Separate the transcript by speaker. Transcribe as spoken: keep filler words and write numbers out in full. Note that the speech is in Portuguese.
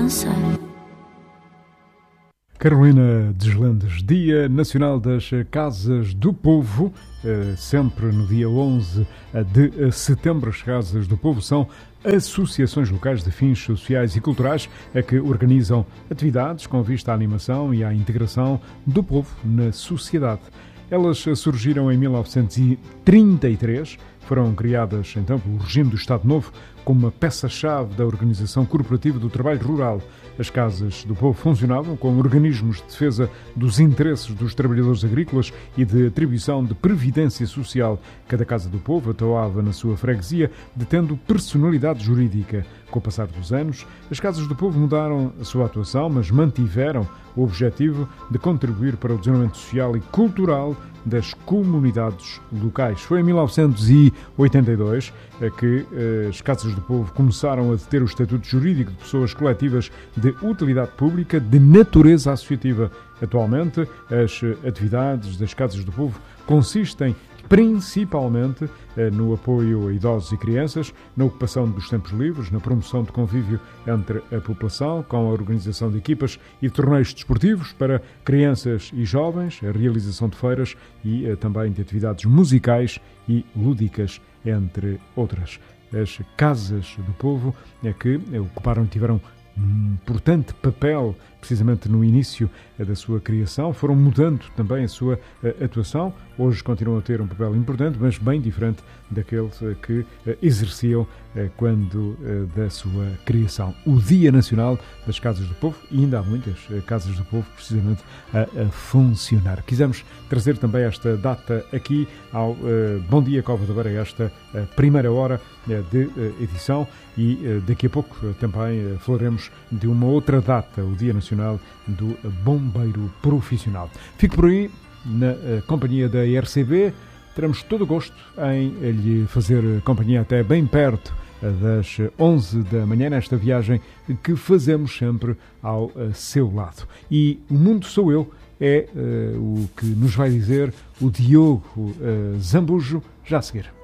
Speaker 1: dançar.
Speaker 2: Carolina Deslandes, Dia Nacional das Casas do Povo, sempre no dia onze de setembro. As Casas do Povo são associações locais de fins sociais e culturais que organizam atividades com vista à animação e à integração do povo na sociedade. Elas surgiram em mil novecentos e trinta e três, foram criadas então pelo regime do Estado Novo como uma peça-chave da organização corporativa do trabalho rural. As Casas do Povo funcionavam como organismos de defesa dos interesses dos trabalhadores agrícolas e de atribuição de previdência social. Cada Casa do Povo atuava na sua freguesia, detendo personalidade jurídica. Com o passar dos anos, as Casas do Povo mudaram a sua atuação, mas mantiveram o objetivo de contribuir para o desenvolvimento social e cultural das comunidades locais. Foi em mil novecentos e oitenta e dois que as Casas do Povo começaram a ter o estatuto jurídico de pessoas coletivas de utilidade pública de natureza associativa. Atualmente, as atividades das Casas do Povo consistem principalmente no apoio a idosos e crianças, na ocupação dos tempos livres, na promoção de convívio entre a população, com a organização de equipas e de torneios desportivos para crianças e jovens, a realização de feiras e também de atividades musicais e lúdicas, entre outras. As Casas do Povo é que ocuparam e tiveram um importante papel precisamente no início da sua criação, foram mudando também a sua atuação. Hoje continuam a ter um papel importante, mas bem diferente daquele que exerciam quando da sua criação. O Dia Nacional das Casas do Povo, e ainda há muitas Casas do Povo precisamente a, a funcionar. Quisemos trazer também esta data aqui ao uh, Bom Dia Cova da Beira, esta uh, primeira hora uh, de uh, edição, e uh, daqui a pouco uh, também uh, falaremos de uma outra data, o Dia Nacional do Bombeiro Profissional. Fico por aí na uh, companhia da R C B. Teremos todo o gosto em uh, lhe fazer companhia até bem perto uh, das onze da manhã, nesta viagem que fazemos sempre ao uh, seu lado. E O Mundo Sou Eu é uh, o que nos vai dizer o Diogo uh, Zambujo já a seguir.